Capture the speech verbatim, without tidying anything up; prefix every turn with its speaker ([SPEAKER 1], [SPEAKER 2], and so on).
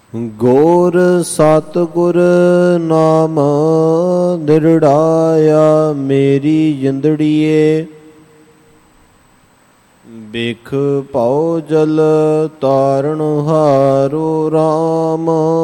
[SPEAKER 1] ਗੌਰ ਸਤਿਗੁਰ ਨਾਮ ਨਿਰੜਾਇਆ ਮੇਰੀ ਜਿੰਦੜੀਏ। ਬਿਖ ਭਉ ਜਲ ਤਾਰਨ ਹਾਰੋ ਰਾਮ।